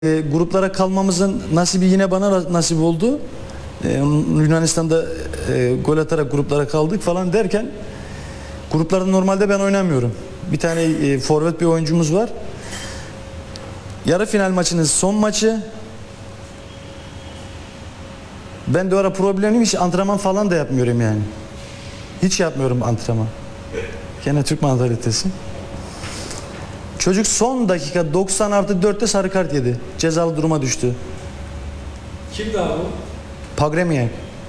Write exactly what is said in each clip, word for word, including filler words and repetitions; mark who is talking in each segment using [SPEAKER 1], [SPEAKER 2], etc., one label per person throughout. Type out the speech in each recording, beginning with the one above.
[SPEAKER 1] E, gruplara kalmamızın nasibi yine bana nasip oldu. E, Yunanistan'da e, gol atarak gruplara kaldık falan derken gruplarda normalde ben oynamıyorum. Bir tane e, forvet bir oyuncumuz var. Yarı final maçının son maçı. Ben de o ara problemim, hiç antrenman falan da yapmıyorum yani. Hiç yapmıyorum antrenman. Gene Türk mantalitesi. Çocuk son dakika doksan artı dörtte sarı kart yedi. Cezalı duruma düştü.
[SPEAKER 2] Kimdi abi bu?
[SPEAKER 1] Pagremiak.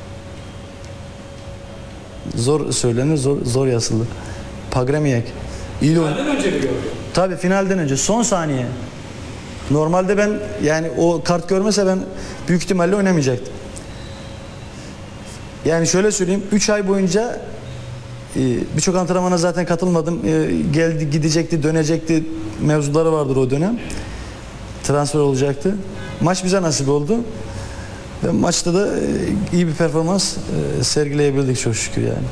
[SPEAKER 1] Zor söylenir, zor, zor yazılı. Pagremiak. İyi oyun.
[SPEAKER 2] Finalden önce mi gördün?
[SPEAKER 1] Tabii finalden önce son saniye. Normalde ben yani o kart görmese ben büyük ihtimalle oynamayacaktım. Yani şöyle söyleyeyim, üç ay boyunca e, birçok antrenmana zaten katılmadım. E, geldi, gidecekti, dönecekti, mevzuları vardır o dönem. Transfer olacaktı. Maç bize nasip oldu. Ve maçta da e, iyi bir performans e, sergileyebildik çok şükür yani.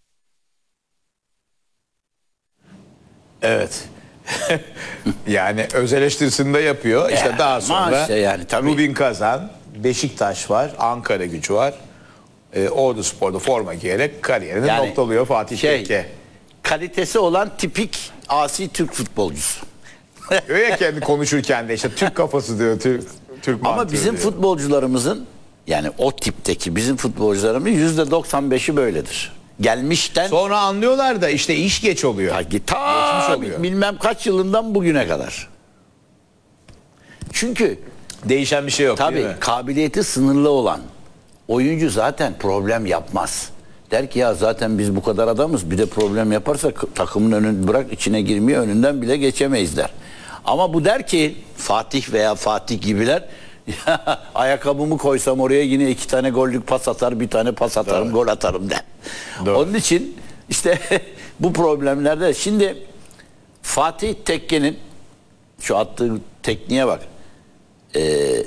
[SPEAKER 3] Evet. Yani öz eleştirisini de yapıyor. İşte
[SPEAKER 4] Yani,
[SPEAKER 3] daha sonra
[SPEAKER 4] maaş yani, tabii.
[SPEAKER 3] Rubin Kazan, Beşiktaş var, Ankara Gücü var. E, Orduspor'da forma giyerek kariyerini
[SPEAKER 4] Yani
[SPEAKER 3] noktalıyor Fatih
[SPEAKER 4] şey,
[SPEAKER 3] Tekke.
[SPEAKER 4] Kalitesi olan tipik asi Türk futbolcusu.
[SPEAKER 3] Diyor ya kendi konuşurken de işte Türk kafası diyor, Türk, Türk
[SPEAKER 4] Ama
[SPEAKER 3] mantığı
[SPEAKER 4] bizim
[SPEAKER 3] diyor.
[SPEAKER 4] futbolcularımızın, yani o tipteki bizim futbolcularımızın yüzde doksan beşi böyledir. Gelmişten
[SPEAKER 3] Sonra anlıyorlar da işte iş geç oluyor.
[SPEAKER 4] ta,
[SPEAKER 3] Geçmiş
[SPEAKER 4] ta
[SPEAKER 3] oluyor.
[SPEAKER 4] bilmem kaç yılından bugüne kadar. Çünkü
[SPEAKER 3] Değişen bir şey yok
[SPEAKER 4] tabii
[SPEAKER 3] değil mi?
[SPEAKER 4] kabiliyeti sınırlı olan oyuncu zaten problem yapmaz. Der ki ya zaten biz bu kadar adamız, bir de problem yaparsa takımın önünü bırak içine girmeye önünden bile geçemeyiz der. Ama bu der ki Fatih veya Fatih gibiler ayakkabımı koysam oraya yine iki tane gollük pas atar, bir tane pas atarım,
[SPEAKER 3] Doğru.
[SPEAKER 4] gol atarım der.
[SPEAKER 3] Doğru.
[SPEAKER 4] Onun için işte bu problemlerde şimdi Fatih Tekke'nin şu attığı tekniğe bak. Ee,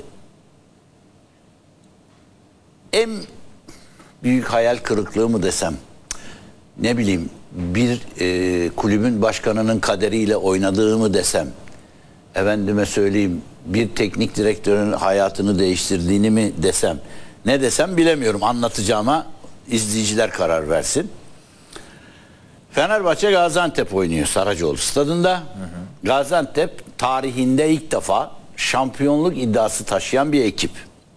[SPEAKER 4] en büyük hayal kırıklığı mı desem, ne bileyim bir e, kulübün başkanının kaderiyle oynadığı mı desem, efendime söyleyeyim bir teknik direktörün hayatını değiştirdiğini mi desem, ne desem bilemiyorum, anlatacağıma izleyiciler karar versin. Fenerbahçe Gaziantep oynuyor Saracoğlu stadında. Hı hı. Gaziantep tarihinde ilk defa şampiyonluk iddiası taşıyan bir ekip.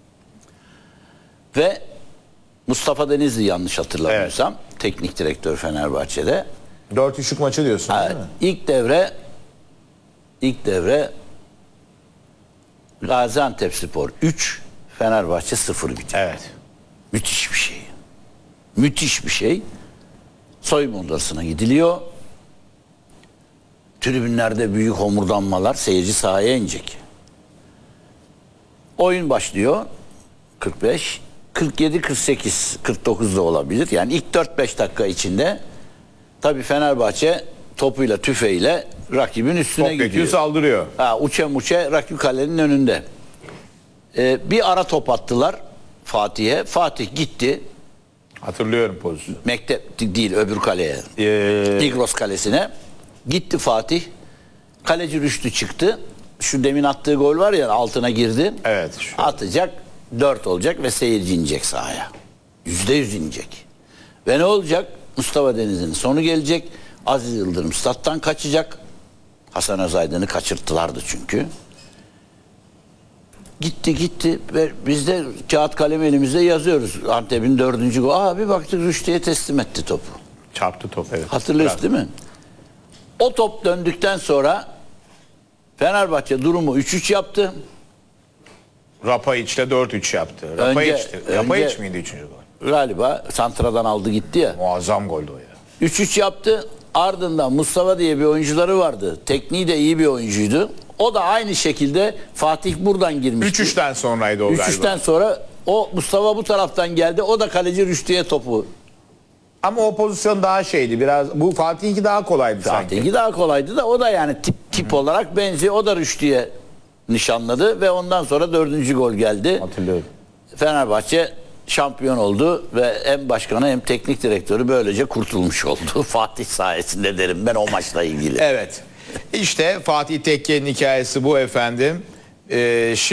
[SPEAKER 4] Ve Mustafa Denizli yanlış hatırlamıyorsam evet. Teknik direktör Fenerbahçe'de.
[SPEAKER 3] Dört üçlük maçı diyorsun
[SPEAKER 4] Evet,
[SPEAKER 3] değil mi?
[SPEAKER 4] İlk devre ilk devre Gaziantepspor üç, Fenerbahçe sıfır bitiyor.
[SPEAKER 3] Evet.
[SPEAKER 4] Müthiş bir şey. Müthiş bir şey. Soyunma odasına gidiliyor. Tribünlerde büyük homurdanmalar, seyirci sahaya inecek. Oyun başlıyor. kırk beş, kırk yedi, kırk sekiz, kırk dokuz da olabilir. Yani ilk dört beş dakika içinde tabii Fenerbahçe topuyla, tüfeğiyle rakibin üstüne
[SPEAKER 3] Top
[SPEAKER 4] gidiyor.
[SPEAKER 3] götürüyor, saldırıyor.
[SPEAKER 4] Ha, uçe muçe rakip kalenin önünde. Ee, bir ara top attılar Fatih'e. Fatih gitti.
[SPEAKER 3] Hatırlıyorum pozisyonu.
[SPEAKER 4] Mektep değil, öbür kaleye.
[SPEAKER 3] Ee,
[SPEAKER 4] Tigros kalesine. Gitti Fatih. Kaleci Rüştü çıktı. Şu demin attığı gol var ya, altına girdi.
[SPEAKER 3] Evet. Şu.
[SPEAKER 4] Atacak, dört olacak ve seyirci inecek sahaya. Yüzde yüz inecek. Ve ne olacak? Mustafa Denizli'nin sonu gelecek. Aziz Yıldırım stat'tan kaçacak. Hasan Özaydın'ı kaçırttılardı çünkü. Gitti gitti ve biz de kağıt kalem elimizde yazıyoruz. Antep'in dördüncü gol. Aa, bir baktık Rüştü'ye teslim etti topu.
[SPEAKER 3] Çarptı top, evet.
[SPEAKER 4] Hatırlıyorsun değil mi? O top döndükten sonra Fenerbahçe durumu üç üç yaptı.
[SPEAKER 3] Rapaiç'le dört üç yaptı.
[SPEAKER 4] Önce-
[SPEAKER 3] Rapaiç'ti. Rapaiç
[SPEAKER 4] önce-
[SPEAKER 3] miydi üçüncü gol?
[SPEAKER 4] Galiba Santra'dan aldı gitti ya.
[SPEAKER 3] Muazzam goldü o ya.
[SPEAKER 4] üç üç yaptı. Ardından Mustafa diye bir oyuncuları vardı. Tekniği de iyi bir oyuncuydu. O da aynı şekilde Fatih buradan girmişti.
[SPEAKER 3] üç üçten sonraydı o galiba.
[SPEAKER 4] üç üçten sonra o Mustafa bu taraftan geldi. O da kaleci Rüştü'ye topu.
[SPEAKER 3] Ama o pozisyon daha şeydi biraz. Bu Fatih'inki daha kolaydı sanki.
[SPEAKER 4] Fatih'inki daha kolaydı da o da yani tip tip Hı-hı. olarak benziyor. O da Rüştü'ye nişanladı ve ondan sonra dördüncü gol geldi.
[SPEAKER 3] Hatırlıyorum.
[SPEAKER 4] Fenerbahçe şampiyon oldu ve hem başkanı hem teknik direktörü böylece kurtulmuş oldu. Fatih sayesinde derim ben o maçla ilgili.
[SPEAKER 3] Evet. İşte Fatih Tekke'nin hikayesi bu efendim. Ee,